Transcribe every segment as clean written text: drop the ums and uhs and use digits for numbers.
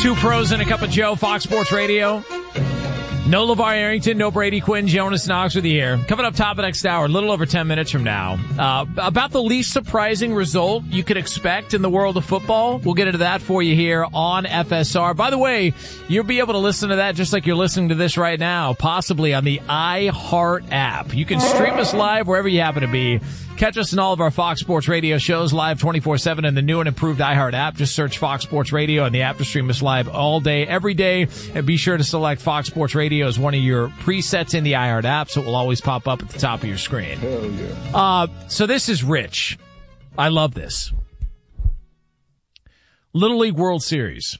Two pros and a cup of Joe, Fox Sports Radio. No LeVar Arrington, no Brady Quinn, Jonas Knox with you here. Coming up top of next hour, a little over 10 minutes from now. About the least surprising result you could expect in the world of football. We'll get into that for you here on FSR. By the way, you'll be able to listen to that just like you're listening to this right now, possibly on the iHeart app. You can stream us live wherever you happen to be. Catch us in all of our Fox Sports Radio shows live 24/7 in the new and improved iHeart app. Just search Fox Sports Radio and the app to stream us live all day, every day. And be sure to select Fox Sports Radio as one of your presets in the iHeart app, so it will always pop up at the top of your screen. Hell yeah. So this is rich. I love this. Little League World Series.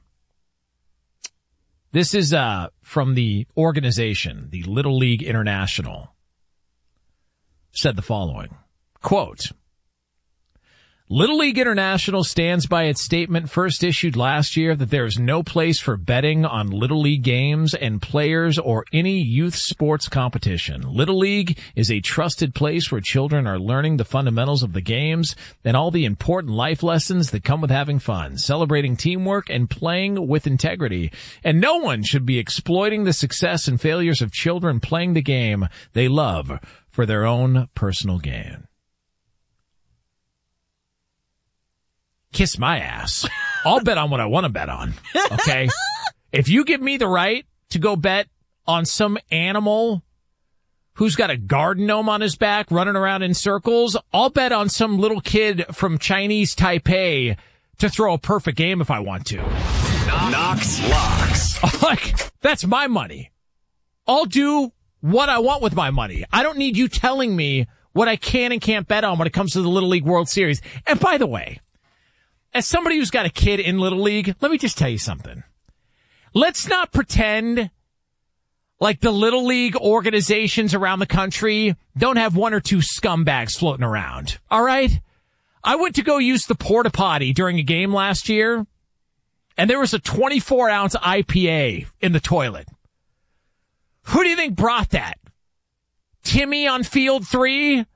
This is from the organization, the Little League International. Said the following. Quote, Little League International stands by its statement first issued last year that there is no place for betting on Little League games and players or any youth sports competition. Little League is a trusted place where children are learning the fundamentals of the games and all the important life lessons that come with having fun, celebrating teamwork and playing with integrity. And no one should be exploiting the success and failures of children playing the game they love for their own personal gain. Kiss my ass. I'll bet on what I want to bet on. Okay. If you give me the right to go bet on some animal who's got a garden gnome on his back running around in circles, I'll bet on some little kid from Chinese Taipei to throw a perfect game if I want to. Knox Locks. Like, that's my money. I'll do what I want with my money. I don't need you telling me what I can and can't bet on when it comes to the Little League World Series. And by the way, as somebody who's got a kid in Little League, let me just tell you something. Let's not pretend like the Little League organizations around the country don't have one or two scumbags floating around. All right? I went to go use the porta potty during a game last year, and there was a 24-ounce IPA in the toilet. Who do you think brought that? Timmy on field 3?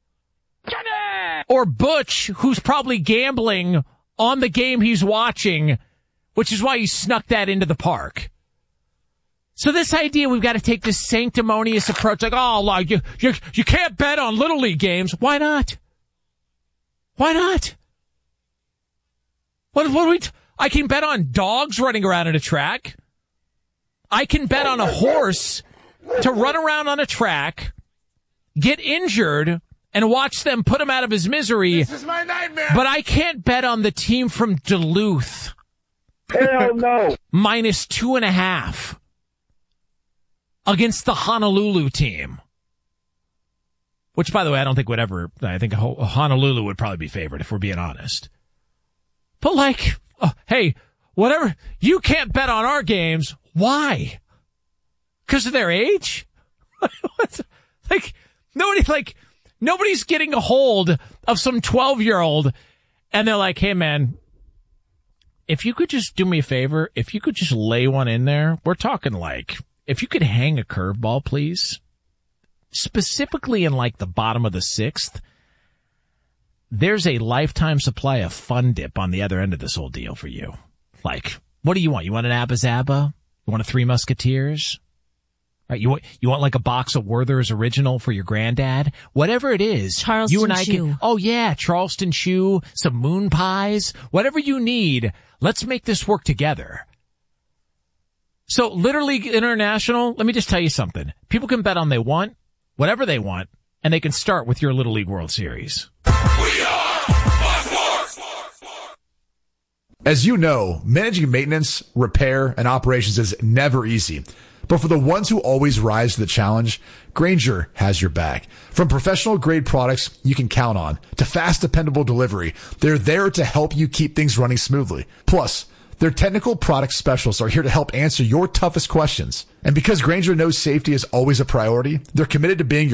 Or Butch, who's probably gambling on the game he's watching, which is why he snuck that into the park. So this idea we've got to take this sanctimonious approach, like, oh, like you can't bet on Little League games. Why not? Why not? I can bet on dogs running around at a track. I can bet on a horse to run around on a track, get injured, and watch them put him out of his misery. This is my nightmare. But I can't bet on the team from Duluth. Hell no. Minus 2.5 against the Honolulu team. Which, by the way, I don't think would ever, I think Honolulu would probably be favored if we're being honest. But like, hey, whatever, you can't bet on our games. Why? Because of their age? Nobody's getting a hold of some 12-year-old and they're like, hey, man, if you could just do me a favor, if you could just lay one in there, we're talking like, if you could hang a curveball, please, specifically in like the bottom of the 6th, there's a lifetime supply of Fun Dip on the other end of this whole deal for you. Like, what do you want? You want an Abba Zaba? You want a Three Musketeers? Right, you want like a box of Werther's Original for your granddad? Whatever it is. Charleston you and I Chew. Oh yeah, Charleston Chew, some moon pies, whatever you need. Let's make this work together. So Little League International, let me just tell you something. People can bet on whatever they want, and they can start with your Little League World Series. We are Fox Sports. As you know, managing maintenance, repair, and operations is never easy. But for the ones who always rise to the challenge, Grainger has your back. From professional-grade products you can count on to fast, dependable delivery, they're there to help you keep things running smoothly. Plus, their technical product specialists are here to help answer your toughest questions. And because Grainger knows safety is always a priority, they're committed to being your